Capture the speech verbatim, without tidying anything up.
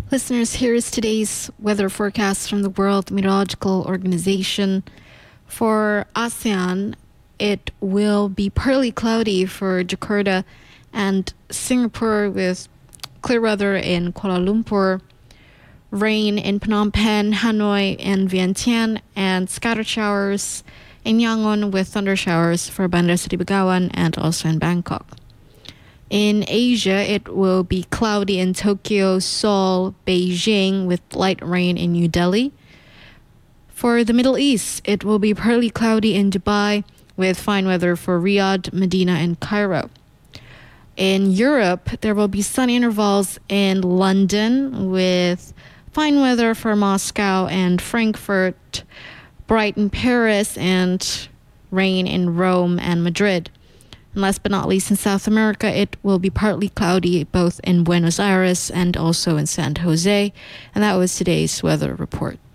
Listeners, here is today's weather forecast from the World Meteorological Organization. For ASEAN, it will be partly cloudy for Jakarta and Singapore with clear weather in Kuala Lumpur, rain in Phnom Penh, Hanoi, and Vientiane, and scattered showers in Yangon with thunder showers for Bandar Seri Begawan and also in Bangkok. In Asia, it will be cloudy in Tokyo, Seoul, Beijing with light rain in New Delhi. For the Middle East, it will be partly cloudy in Dubai with fine weather for Riyadh, Medina, and Cairo. In Europe, there will be sun intervals in London with fine weather for Moscow and Frankfurt, bright in Paris, and rain in Rome and Madrid. And last but not least, in South America, it will be partly cloudy both in Buenos Aires and also in San Jose. And that was today's weather report.